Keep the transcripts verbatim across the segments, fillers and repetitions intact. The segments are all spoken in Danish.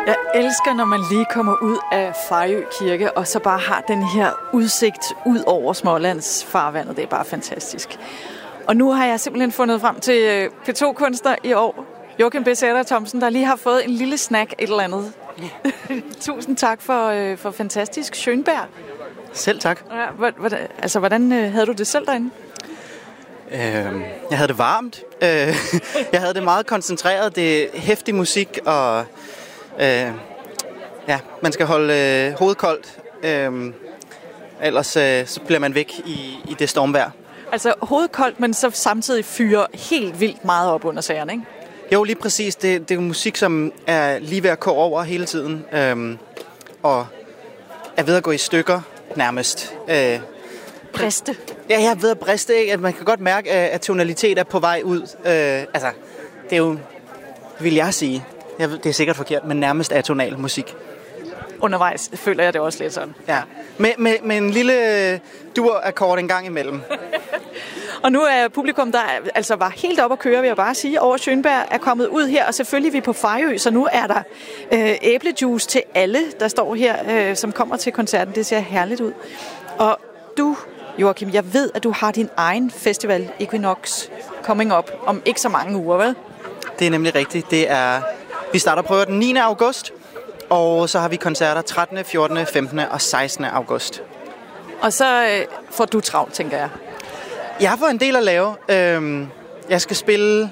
Jeg elsker, når man lige kommer ud af Fejø Kirke, og så bare har den her udsigt ud over Smålands farvandet. Det er bare fantastisk. Og nu har jeg simpelthen fundet frem til P to kunstner i år, Joachim B. Sæther Thomsen, der lige har fået en lille snack et eller andet. Ja. Tusind tak for, for fantastisk Schönberg. Selv tak. Ja, hvordan, altså, hvordan havde du det selv derinde? Øh, jeg havde det varmt. Øh, jeg havde det meget koncentreret. Det er heftig musik, og øh, ja, man skal holde øh, hovedet koldt. Øh, ellers øh, så bliver man væk i, i det stormvejr. Altså hovedet koldt, men så samtidig fyrer helt vildt meget op under sagerne, ikke? Jo, lige præcis. Det, det er musik, som er lige ved at koge over hele tiden. Øh, og er ved at gå i stykker nærmest. Øh, Briste. Ja, jeg er ved at briste, ikke? At man kan godt mærke, at tonalitet er på vej ud. Øh, altså, det er jo, vil jeg sige, jeg ved, det er sikkert forkert, men nærmest atonal musik. Undervejs føler jeg det også lidt sådan. Ja, med, med, med en lille dur-akkord en gang imellem. Og nu er publikum, der altså var helt op at køre, vil jeg bare sige, over Schönberg er kommet ud her, og selvfølgelig er vi på Fejø, så nu er der øh, æblejuice til alle, der står her, øh, som kommer til koncerten. Det ser herligt ud. Og du, Joachim, jeg ved, at du har din egen festival, Equinox, coming up om ikke så mange uger, vel? Det er nemlig rigtigt. Det er, vi starter prøver den niende august, og så har vi koncerter trettende, fjortende, femtende og sekstende august. Og så øh, får du travlt, tænker jeg. Jeg har fået en del at lave. Øhm, jeg skal spille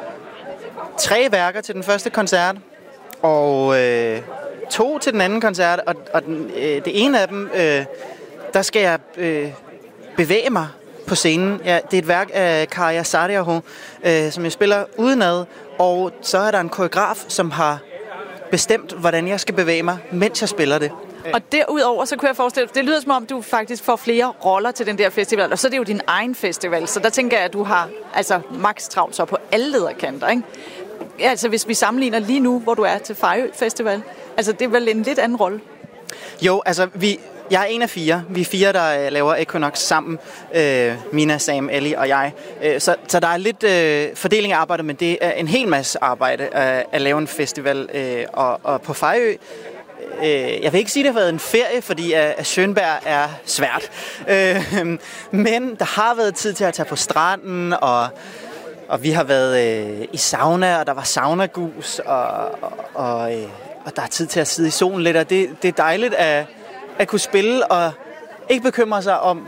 tre værker til den første koncert, og øh, to til den anden koncert, og, og den, øh, det ene af dem, øh, der skal jeg øh, bevæge mig på scenen. Ja, det er et værk af Kaya Saariaho, øh, som jeg spiller udenad, og så er der en koreograf, som har bestemt, hvordan jeg skal bevæge mig, mens jeg spiller det. Og derudover, så kunne jeg forestille, det lyder som om, du faktisk får flere roller til den der festival, og så er det jo din egen festival, så der tænker jeg, at du har altså max travlt så på alle lederkanter, ikke? Altså hvis vi sammenligner lige nu, hvor du er til Fejø Festival, altså det er vel en lidt anden rolle? Jo, altså vi... Jeg er en af fire. Vi er fire, der øh, laver Equinox sammen. Øh, Mina, Sam, Ellie og jeg. Øh, så, så der er lidt øh, fordeling af arbejde, men det er en hel masse arbejde øh, at lave en festival. Øh, og, og på Fejø, øh, jeg vil ikke sige, at det har været en ferie, fordi at, at Schönberg er svært. Øh, men der har været tid til at tage på stranden, og, og vi har været øh, i sauna, og der var saunagus, og, og, og, øh, og der er tid til at sidde i solen lidt, og det, det er dejligt at at kunne spille og ikke bekymre sig om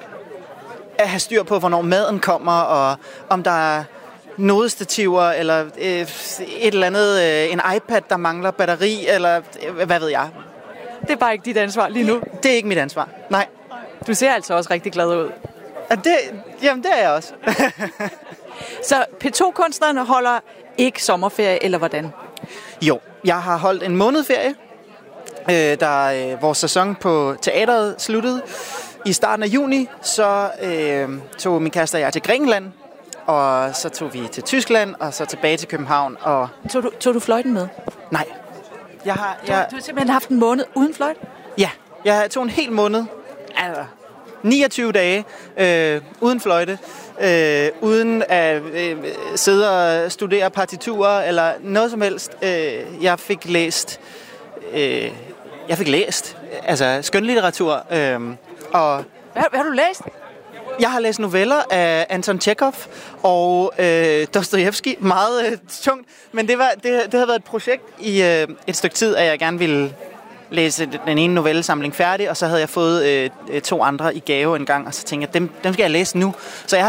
at have styr på, hvornår maden kommer, og om der er nodestativer, eller øh, et eller andet, øh, en iPad, der mangler batteri, eller øh, hvad ved jeg. Det er bare ikke dit ansvar lige nu. Det er ikke mit ansvar, nej. Du ser altså også rigtig glad ud. Og det, jamen, det er jeg også. Så P to kunstneren holder ikke sommerferie, eller hvordan? Jo, jeg har holdt en månedferie. Øh, da øh, vores sæson på teateret sluttede i starten af juni, så øh, tog min kæreste og jeg til Grækenland, og så tog vi til Tyskland, og så tilbage til København. Og tog, du, tog du fløjten med? Nej. Jeg har, du, jeg... du har simpelthen haft en måned uden fløjt? Ja, jeg tog en hel måned, altså niogtyve dage, øh, uden fløjte, øh, uden at øh, sidde og studere partiturer, eller noget som helst. Øh, jeg fik læst... Øh, Jeg fik læst, altså skønlitteratur, øhm, og... Hvad, hvad har du læst? Jeg har læst noveller af Anton Tjekhov og øh, Dostojevskij, meget øh, tungt, men det, var, det, det havde været et projekt i øh, et stykke tid, at jeg gerne ville læse den ene novellesamling færdig, og så havde jeg fået øh, to andre i gave en gang, og så tænkte jeg, dem, dem skal jeg læse nu. Så jeg